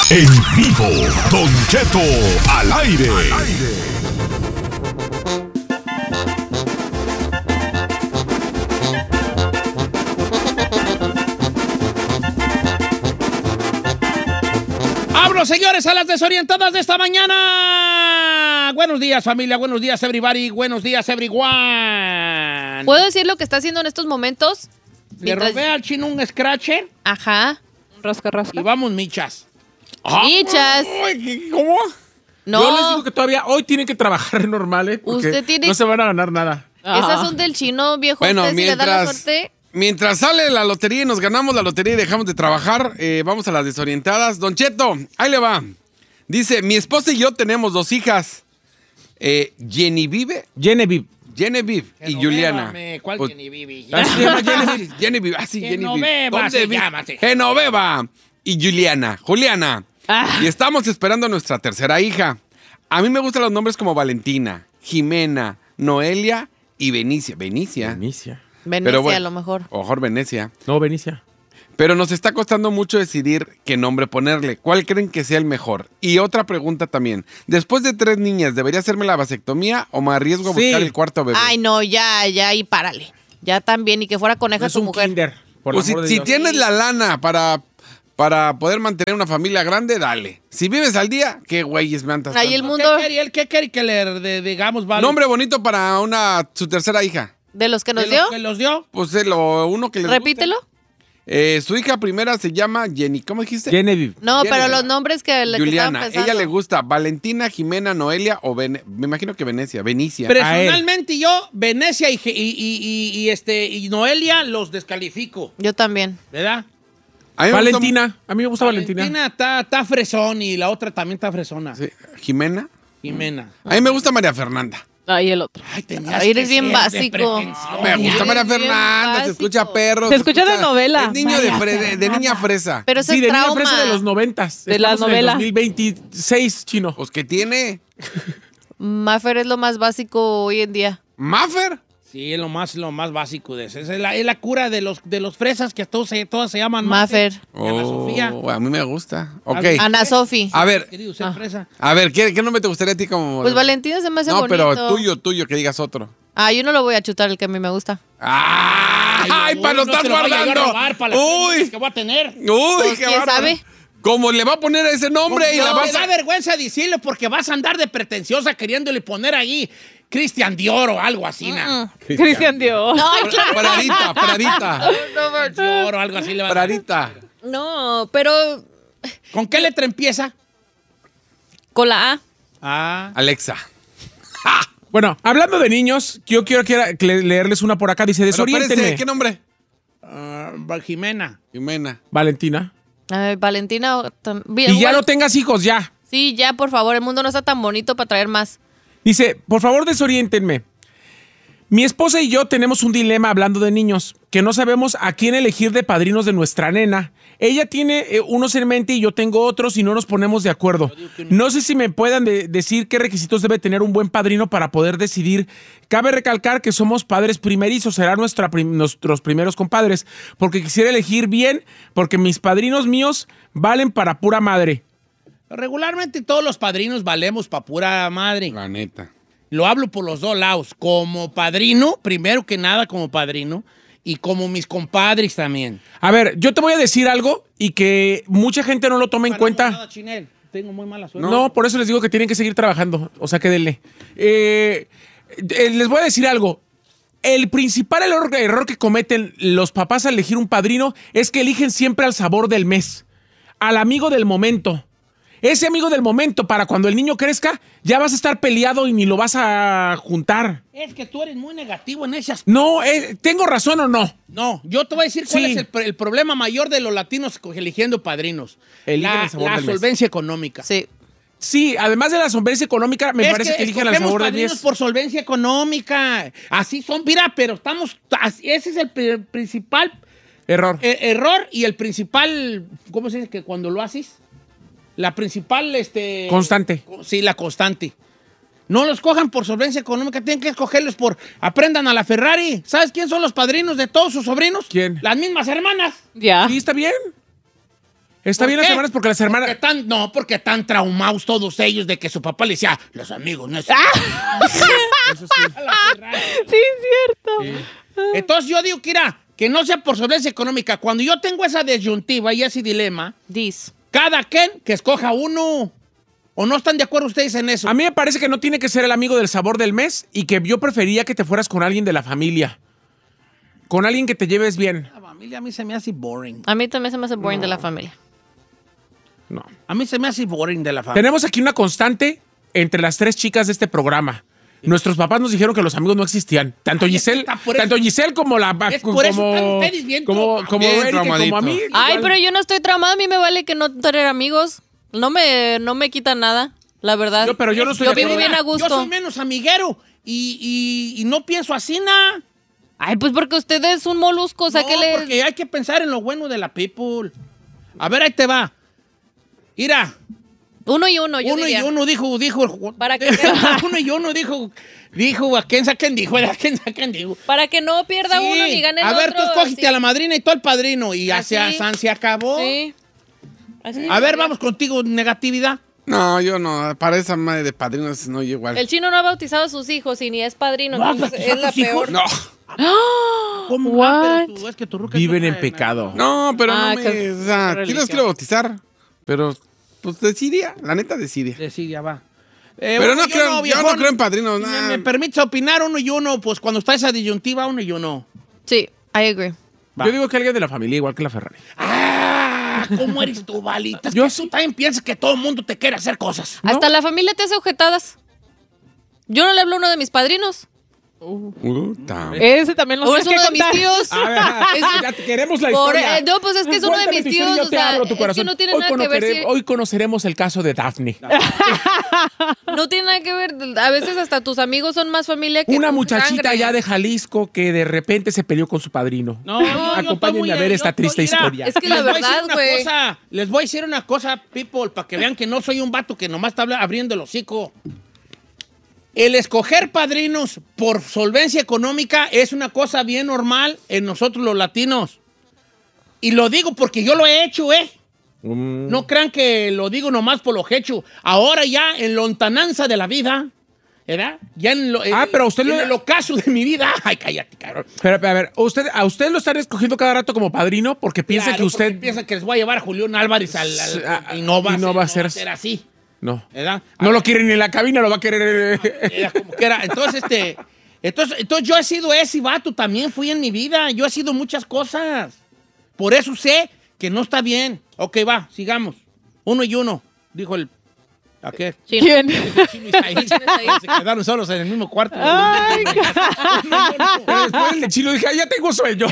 En vivo, Don Cheto al aire. ¡Vámonos, señores, a las desorientadas de esta mañana! Buenos días, familia. Buenos días, everybody. Buenos días, everyone. ¿Puedo decir lo que está haciendo en estos momentos? Le robé al chino un scratcher. Ajá. Rasca, rasca. Y vamos, michas. Michas. ¿Cómo? No. Yo les digo que todavía hoy tienen que trabajar normal, ¿eh? Porque Usted tiene- no se van a ganar nada. Esas son del chino, viejo. Bueno, Usted si le da la suerte. mientras sale la lotería y nos ganamos la lotería y dejamos de trabajar, vamos a las desorientadas. Don Cheto, ahí le va. Dice, mi esposa y yo tenemos 2 hijas. Genevieve y Juliana. ¿Cuál Pues- Genevieve? Así se llama Genevieve. Ah, sí, Genoveva se llama, sí. Genoveva y Juliana. Y estamos esperando a nuestra tercera hija. A mí me gustan los nombres como Valentina, Jimena, Noelia y Benicia. Benicia. Venecia, Pero bueno, a lo mejor. O mejor Venecia. No, Benicia. Pero nos está costando mucho decidir qué nombre ponerle. ¿Cuál creen que sea el mejor? Y otra pregunta también. Después de 3 niñas, ¿debería hacerme la vasectomía o me arriesgo a Sí. buscar el cuarto bebé? Ay, no, ya, y párale. Ya también, y que fuera coneja Es tu un mujer. kinder. Por Pues el amor de si Dios. tienes la lana para poder mantener una familia grande, dale. Si vives al día, qué güeyes me andas. Ahí el mundo ¿Qué quiere que le digamos, vale? Nombre bonito para su tercera hija. de los que nos ¿De dio. los que los dio? Pues uno que les Repítelo. guste. Su hija primera se llama Jenny. ¿Cómo dijiste? Genevieve. No, Jenny. pero los nombres que le que estaban Juliana. pensando. Ella le gusta Valentina, Jimena, Noelia o me imagino que Venicia. Personalmente yo, Venecia y Noelia los descalifico, Yo también. ¿verdad? A mí me Valentina. A mí me gusta Valentina. Valentina está fresón y la otra también está fresona. gusta- sí, Jimena. Jimena. A mí me gusta María Fernanda. Ahí el otro. Ay, tenías Ay, eres que bien ser básico. de pretensión. Me gusta Eres María bien Fernanda, se básico. escucha perro. Se escucha de novela. Es niño de niña fresa. Pero eso Sí, es de niña trauma. fresa de los 90s. De la Estamos en el novela. 2026, chino. Pues que tiene. Maffer es lo más básico hoy en día. Maffer. Sí, es lo más básico de eso. Es la cura de los fresas que todas se llaman Maffer. Ana Sofía. A mí me gusta. Ok. Ana Sofi. A ver, Querido ser fresa. ¿qué nombre te gustaría a ti como? Pues Valentina se me hace No, bonito. pero tuyo, que digas otro. Ah, yo no lo voy a chutar el que a mí me gusta. ¡Ay, para lo no estás te lo vaya yo a guardando! robar para las tres ¡Uy! que voy a tener. ¡Uy, Pues, qué ¿quién bárbaro! sabe? Como le va a poner ese nombre y la No, vas me da a... vergüenza decirlo porque vas a andar de pretenciosa queriéndole poner ahí Cristian Dior o algo así, ¿no? Cristian Dios. Ay, claro. Pradita. Dior o algo así le va a Pradita. No, pero ¿Con qué letra empieza? con la A. Ah. Alexa. Bueno, hablando de niños, yo quiero leerles una por acá. Dice, Pero desoriéntenme. espérese, ¿qué nombre? Jimena. Jimena. Valentina. Ay, Valentina. Bien, Y ya bueno, no tengas hijos, ya. Sí, ya, por favor. El mundo no está tan bonito para traer más. Dice, por favor, desoriéntenme. Mi esposa y yo tenemos un dilema hablando de niños, que no sabemos a quién elegir de padrinos de nuestra nena. Ella tiene unos en mente y yo tengo otros y no nos ponemos de acuerdo. No sé si me puedan decir qué requisitos debe tener un buen padrino para poder decidir. Cabe recalcar que somos padres primerizos, serán nuestros primeros compadres, porque quisiera elegir bien, porque mis padrinos míos valen para pura madre. Regularmente todos los padrinos valemos pa' pura madre. La neta. Lo hablo por los dos lados. Como padrino, primero que nada como padrino, y como mis compadres también. A ver, yo te voy a decir algo y que mucha gente no lo toma en cuenta. Nada, Chinel. Tengo muy mala suerte. No, por eso les digo que tienen que seguir trabajando. O sea, que denle. Les voy a decir algo. El principal error que cometen los papás al elegir un padrino es que eligen siempre al sabor del mes, al amigo del momento. Ese amigo del momento, para cuando el niño crezca, ya vas a estar peleado y ni lo vas a juntar. Es que tú eres muy negativo en ese aspecto. No, ¿tengo razón o no? No, yo te voy a decir cuál Sí. es el problema mayor de los latinos eligiendo padrinos. Eligen La el sabor del mes. solvencia económica. Sí. Sí, además de la solvencia económica, me parece que eligen al escogemos sabor del padrinos mes. por solvencia económica. Así son, mira, pero ese es el principal Error. error y el principal, ¿cómo se dice? Que cuando lo haces, la principal, Constante. Sí, la constante. No los cojan por solvencia económica, tienen que escogerlos por aprendan a la Ferrari. ¿Sabes quién son los padrinos de todos sus sobrinos? ¿Quién? Las mismas hermanas. Ya. Sí, está bien. Está ¿Por bien qué? las hermanas porque las hermanas... Porque están traumados todos ellos de que su papá le decía, los amigos, no es... Eso sí. Sí, es cierto. Entonces yo digo que no sea por solvencia económica. Cuando yo tengo esa disyuntiva y ese dilema, cada quien que escoja uno. ¿O no están de acuerdo ustedes en eso? A mí me parece que no tiene que ser el amigo del sabor del mes y que yo prefería que te fueras con alguien de la familia. Con alguien que te lleves bien. La familia a mí se me hace boring. A mí también se me hace boring de la familia. No. A mí se me hace boring de la familia. Tenemos aquí una constante entre las 3 chicas de este programa. Nuestros papás nos dijeron que los amigos no existían. Tanto Giselle como la... Es por eso están ustedes bien como bien Erika y como a mí. traumaditos. Ay, igual. pero yo no estoy traumada. A mí me vale que no tener amigos. No me quitan nada, la verdad. Pero yo no estoy Yo de vivo acuerdo. bien a gusto. Yo soy menos amiguero y no pienso así, nada. Ay, pues porque usted es un molusco, o sea, No, que le... porque hay que pensar en lo bueno de la people. A ver, ahí te va. Mira, Uno y uno, yo uno diría. y uno dijo... Para que- uno y uno dijo, ¿a quién saquen dijo? ¿A quién saquen dijo? Para que no pierda Sí. uno ni gane el A otro. ver, tú escógete así. a la madrina y tú al padrino y ya Así. se acabó. Sí. Así. A ver, vamos contigo, negatividad. No, yo no. Para esa madre de padrinos no igual. El chino no ha bautizado a sus hijos y ni es padrino, ¿No has entonces bautizado es la a tus hijos? peor. No. ¿Cómo? What? Pero es que tu ruca Viven es en una- pecado. No, pero Ah, no me... que- O sea, religión. sí los quiero bautizar, pero pues decidia. La neta decidia. Sí, ya va. Pero uno no y creo, uno, yo viejón. no creo en padrinos. Si nah. me permites opinar uno y uno, pues cuando está esa disyuntiva, uno y uno. Sí, I agree. Va. Yo digo que alguien de la familia, igual que la Ferrari. ¡Ah! ¿Cómo eres tú, Valita? Yo Tú también piensas que todo el mundo te quiere hacer cosas. Hasta la familia te hace ojetadas. Yo no le hablo a uno de mis padrinos. Ese también lo O es tienes uno que de mis contar. tíos. A ver, ya queremos la Por- historia. no, pues es que es uno de Cuéntame mis tu historia y tíos, yo o te sea, abro tu es que corazón. no tiene nada que ver si- Hoy conoceremos el caso de Daphne. No tiene nada que ver. A veces hasta tus amigos son más familia que Una tu muchachita sangre. allá de Jalisco que de repente se peleó con su padrino. No, yo Acompáñenme a ver esta triste historia. Es que la Les voy a decir verdad, una güey. cosa, les voy a decir una cosa, people, para que vean que no soy un vato que nomás está abriendo el hocico. El escoger padrinos por solvencia económica es una cosa bien normal en nosotros los latinos. Y lo digo porque yo lo he hecho, ¿eh? No crean que lo digo nomás por lo hecho. Ahora ya en lontananza de la vida, ¿verdad? Ya en lo, pero usted en lo- el ocaso de mi vida. Ay, cállate, cabrón. Pero, a ver, a usted lo están escogiendo cada rato como padrino porque piensa Claro, que usted... porque piensa que les voy a llevar a Julián Álvarez y no va a ser así. No. ¿Verdad? No lo quiere ni en la cabina, lo va a querer... Era como que era. Entonces, entonces yo he sido ese vato, también fui en mi vida. Yo he sido muchas cosas. Por eso sé que no está bien. Ok, va, sigamos. Uno y uno, dijo el... ¿A qué? Chino. ¿Quién? Chino y Said. Se quedaron solos en el mismo cuarto. Ay, Pero después el de Chilo dije, "Ay, ya tengo sueño.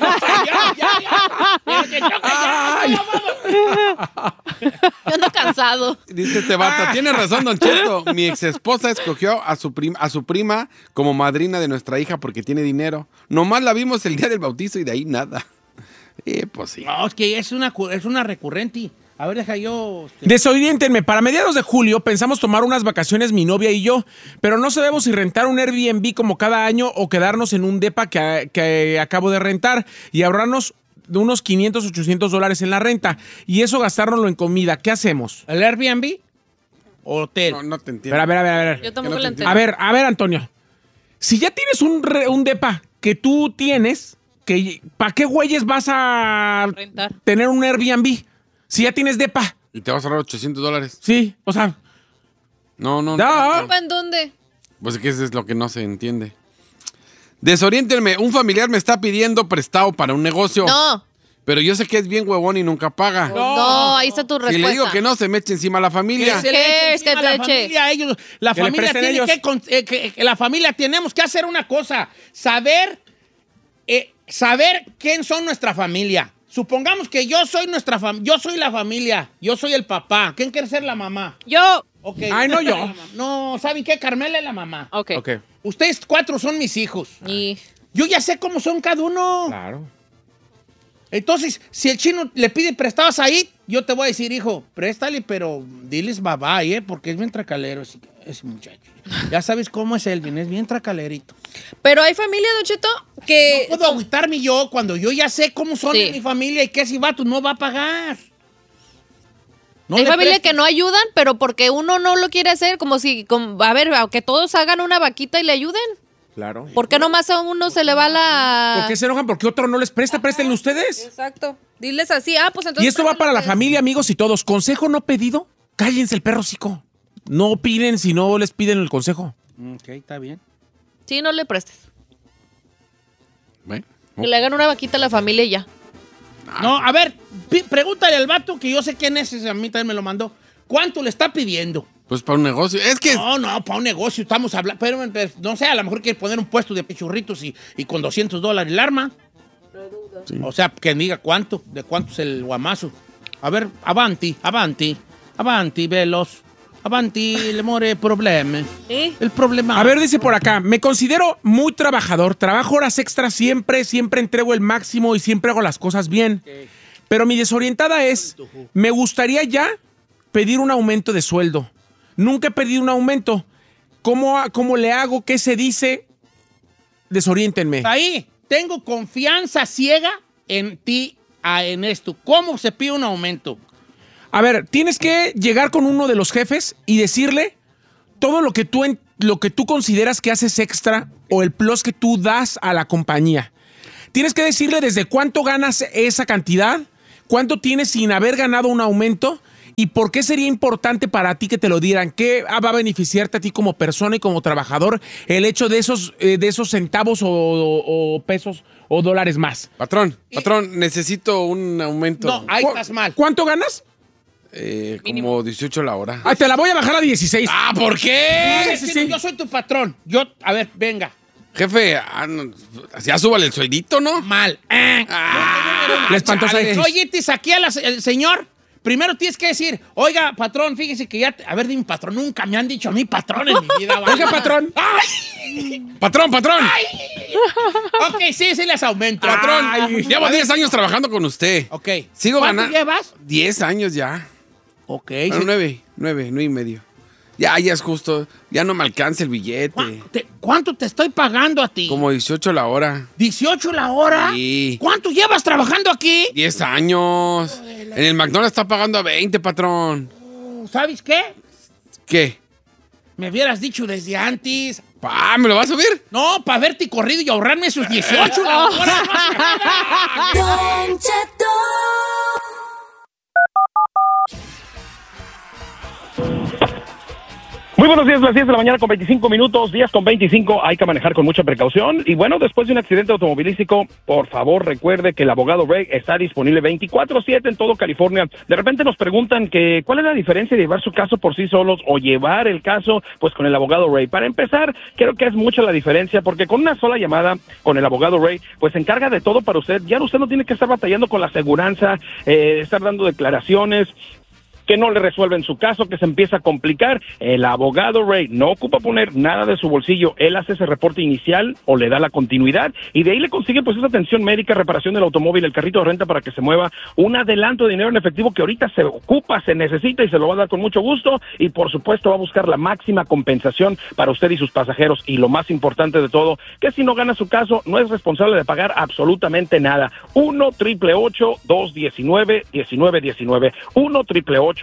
Ay. Yo ando cansado. Dice este vato, tiene razón, Don Cheto. Mi ex esposa escogió a su prima como madrina de nuestra hija porque tiene dinero. Nomás la vimos el día del bautizo y de ahí nada. Pues sí. No, es que es una recurrente. A ver, deja yo... Desoriéntenme, para mediados de julio pensamos tomar unas vacaciones mi novia y yo, pero no sabemos si rentar un Airbnb como cada año o quedarnos en un depa que acabo de rentar y ahorrarnos de unos $500, $800 en la renta y eso gastárnoslo en comida. ¿Qué hacemos? ¿El Airbnb? ¿Hotel? No te entiendo. Pero, a ver. Yo tampoco no lo te entiendo. A ver, Antonio. Si ya tienes un depa que tú tienes, ¿para qué güeyes vas a rentar. tener un Airbnb? Si ya tienes depa. Y te vas a ahorrar $800. Sí, o sea... No. ¿En dónde? Pues es que eso es lo que no se entiende. Desoriéntenme, un familiar me está pidiendo prestado para un negocio. No. Pero yo sé que es bien huevón y nunca paga. No, ahí está tu Si respuesta. le digo que no, se me eche encima a la familia. Que se le eche ¿Qué? encima Es que a la te eche. familia, la Que le familia presten tiene ellos. que la familia tenemos que hacer una cosa, saber quién son nuestra familia. Supongamos que yo soy yo soy la familia, yo soy el papá. ¿Quién quiere ser la mamá? Yo. Okay. Ay, no yo. No, ¿saben qué? Carmela es la mamá. Ok. Ok, Ustedes 4 son mis hijos. Y Yo ya sé cómo son cada uno. claro. Entonces, si el chino le pide prestados ahí, yo te voy a decir, hijo, préstale, pero diles bye, porque es bien tracalero ese muchacho. Ya sabes cómo es Elvin, es bien tracalerito. Pero hay familia, Don Cheto, que... No puedo agüitarme yo cuando yo ya sé cómo son Sí. en mi familia y que ese vato no va a pagar. No Hay le familias prestes. que no ayudan, pero porque uno no lo quiere hacer, como si, a ver, que todos hagan una vaquita y le ayuden. Claro. ¿Por qué nomás a uno se le va la...? ¿Por qué se enojan? Porque otro no les presta, préstenle ustedes. Exacto. Diles así, pues entonces... Y esto va para la familia, amigos y todos. ¿Consejo no pedido? Cállense el perro hocico. No piden si no les piden el consejo. Ok, está bien. Sí, no le prestes. Bueno. Que le hagan una vaquita a la familia y ya. No, a ver, pregúntale al vato que yo sé quién es, a mí también me lo mandó. ¿Cuánto le está pidiendo? Pues para un negocio. Es que... No, para un negocio estamos hablando. Pero, no sé, a lo mejor quiere poner un puesto de pichurritos y con $200 el arma. Sí. O sea, que diga cuánto, de cuánto es el guamazo. A ver, avanti, veloz. Avanti, le more problemi. El problema. A ver, dice por acá, me considero muy trabajador, trabajo horas extras siempre entrego el máximo y siempre hago las cosas bien. Okay. Pero mi desorientada es, me gustaría ya pedir un aumento de sueldo. Nunca he pedido un aumento. ¿Cómo le hago? ¿Qué se dice? Desoriéntenme. Ahí, tengo confianza ciega en ti, en esto. ¿Cómo se pide un aumento? A ver, tienes que llegar con uno de los jefes y decirle todo lo que tú consideras que haces extra o el plus que tú das a la compañía. Tienes que decirle desde cuánto ganas esa cantidad, cuánto tienes sin haber ganado un aumento y por qué sería importante para ti que te lo dieran. ¿Qué va a beneficiarte a ti como persona y como trabajador el hecho de esos centavos o pesos o dólares más? Patrón, necesito un aumento. No, ahí estás mal. ¿Cuánto ganas? Como 18 la hora. Te la voy a bajar a 16. ¿Por qué? Sí. Yo soy tu patrón. A ver, venga. Jefe, ya súbale el sueldito, ¿no? Mal. Le espantó. Oye, te saqué al señor. Primero tienes que decir, oiga, patrón, fíjese que ya... A ver, dime, patrón, nunca me han dicho a mí patrón en mi vida. ¿Vale? Oiga, patrón. ¡Ay! ¡Patrón! ¡Ay! Ok, sí les aumento. Patrón, llevo 10 años trabajando con usted. Ok. Sigo ganando. ¿Cuánto llevas? 10 años ya. Ok. Bueno, 9 y medio. Ya es justo. Ya no me alcanza el billete. ¿Cuánto te estoy pagando a ti? Como 18 la hora. ¿18 la hora? Sí. ¿Cuánto llevas trabajando aquí? 10 años. En el McDonald's está pagando a 20, patrón. ¿Sabes qué? ¿Qué? Me hubieras dicho desde antes. ¿Me lo vas a subir? No, para verte corrido y ahorrarme esos 18 la hora. Don Cheto. Muy buenos días, las 10 de la mañana con 25 minutos, 10 con 25, hay que manejar con mucha precaución. Y bueno, después de un accidente automovilístico, por favor recuerde que el abogado Ray está disponible 24/7 en todo California. De repente nos preguntan que cuál es la diferencia de llevar su caso por sí solos o llevar el caso pues con el abogado Ray. Para empezar, creo que es mucha la diferencia porque con una sola llamada con el abogado Ray, pues se encarga de todo para usted. Ya usted no tiene que estar batallando con la aseguranza, estar dando declaraciones, que no le resuelven su caso, que se empieza a complicar. El abogado Ray no ocupa poner nada de su bolsillo. Él hace ese reporte inicial o le da la continuidad y de ahí le consigue pues esa atención médica, reparación del automóvil, el carrito de renta para que se mueva, un adelanto de dinero en efectivo que ahorita se ocupa, se necesita y se lo va a dar con mucho gusto y por supuesto va a buscar la máxima compensación para usted y sus pasajeros y lo más importante de todo, que si no gana su caso no es responsable de pagar absolutamente nada. 1-888-219-1919 1-888-219-1919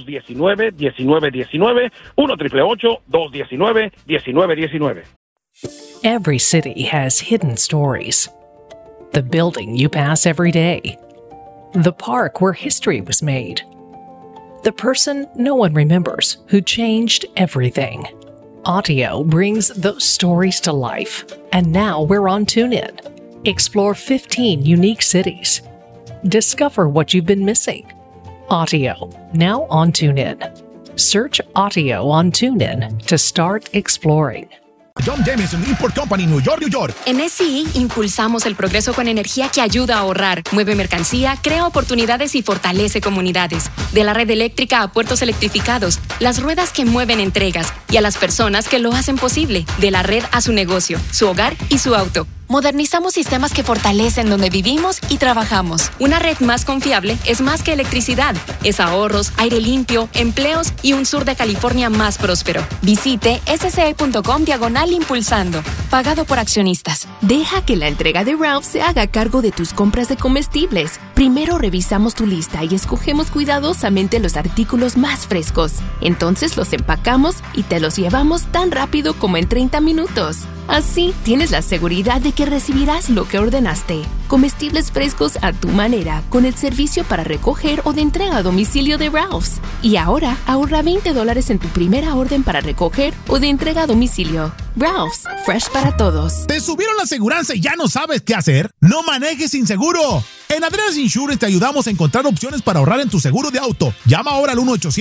1-888-219-1919. Every city has hidden stories. The building you pass every day. The park where history was made. The person no one remembers who changed everything. Audio brings those stories to life. And now we're on TuneIn. Explore 15 unique cities. Discover what you've been missing. Audio, now on TuneIn. Search Audio on TuneIn to start exploring. John Dennison Import Company, New York, New York. En SI impulsamos el progreso con energía que ayuda a ahorrar, mueve mercancía, crea oportunidades y fortalece comunidades. De la red eléctrica a puertos electrificados, las ruedas que mueven entregas y a las personas que lo hacen posible. De la red a su negocio, su hogar y su auto. modernizamos sistemas que fortalecen donde vivimos y trabajamos. Una red más confiable es más que electricidad. Es ahorros, aire limpio, empleos y un sur de California más próspero. Visite sce.com/impulsando. Pagado por accionistas. Deja que la entrega de Ralph se haga cargo de tus compras de comestibles. Primero revisamos tu lista y escogemos cuidadosamente los artículos más frescos. Entonces los empacamos y te los llevamos tan rápido como en 30 minutos. Así tienes la seguridad de que recibirás lo que ordenaste. Comestibles frescos a tu manera con el servicio para recoger o de entrega a domicilio de Ralph's. Y ahora ahorra $20 en tu primera orden para recoger o de entrega a domicilio. Ralph's, fresh para todos. ¿Te subieron la aseguranza y ya no sabes qué hacer? ¡No manejes sin seguro! En Adriana's Insurance te ayudamos a encontrar opciones para ahorrar en tu seguro de auto. Llama ahora al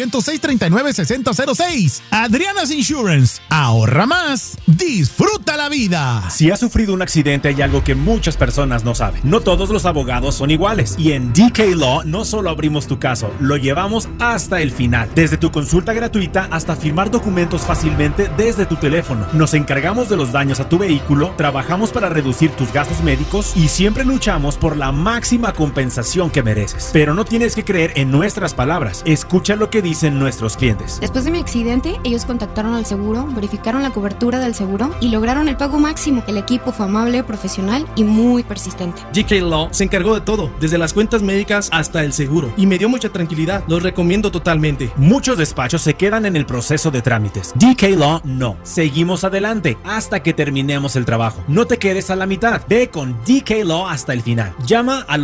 1-800-639-6006. Adriana's Insurance. Ahorra más. Disfruta la vida. Si has sufrido un accidente, hay algo que muchas personas no saben. No todos los abogados son iguales. Y en DK Law no solo abrimos tu caso, lo llevamos hasta el final. Desde tu consulta gratuita hasta firmar documentos fácilmente desde tu teléfono. Nos encargamos de los daños a tu vehículo, trabajamos para reducir tus gastos médicos y siempre luchamos por la máxima compensación que mereces. Pero no tienes que creer en nuestras palabras. Escucha lo que dicen nuestros clientes. Después de mi accidente, ellos contactaron al seguro, verificaron la cobertura del seguro y lograron el pago máximo. El equipo fue amable, profesional y muy persistente. DK Law se encargó de todo, desde las cuentas médicas hasta el seguro, y me dio mucha tranquilidad. Los recomiendo totalmente. Muchos despachos se quedan en el proceso de trámites. DK Law no. Seguimos adelante hasta que terminemos el trabajo. No te quedes a la mitad. Ve con DK Law hasta el final. Llama al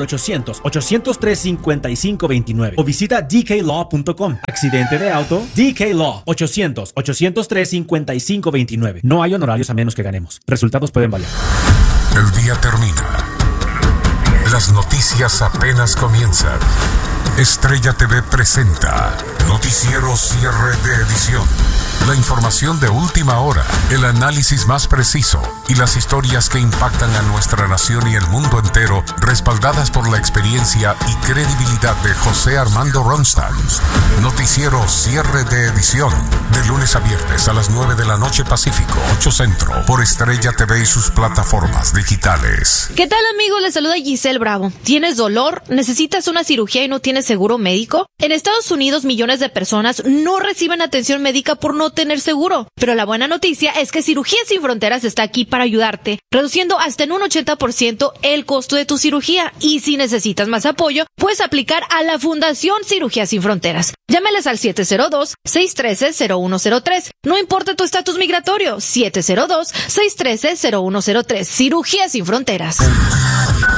800-803-5529 o visita dklaw.com. Accidente de auto, DK Law. 800-803-5529. No hay honorarios a menos que ganemos. Resultados pueden variar. El día termina. Las noticias apenas comienzan. Estrella TV presenta Noticiero Cierre de Edición. La información de última hora, el análisis más preciso y las historias que impactan a nuestra nación y el mundo entero, respaldadas por la experiencia y credibilidad de José Armando Ronstadt. Noticiero Cierre de Edición, de lunes a viernes a las 9 de la noche Pacífico, 8 Centro, por Estrella TV y sus plataformas digitales. ¿Qué tal, amigos? Les saluda Giselle Bravo. ¿Tienes dolor? ¿Necesitas una cirugía y no tienes seguro médico? En Estados Unidos, millones de personas no reciben atención médica por no tener seguro. Pero la buena noticia es que Cirugía Sin Fronteras está aquí para ayudarte, reduciendo hasta en un 80% el costo de tu cirugía. Y si necesitas más apoyo, puedes aplicar a la Fundación Cirugía Sin Fronteras. Llámales al 702-613-0103. No importa tu estatus migratorio, 702-613-0103. Cirugía Sin Fronteras.